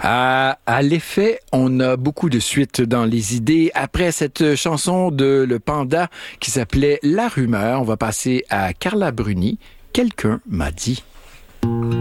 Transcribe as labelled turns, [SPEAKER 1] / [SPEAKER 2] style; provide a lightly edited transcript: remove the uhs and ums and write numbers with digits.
[SPEAKER 1] À l'effet, on a beaucoup de suites dans les idées. Après cette chanson de Le Panda qui s'appelait La Rumeur, on va passer à Carla Bruni. Quelqu'un m'a dit.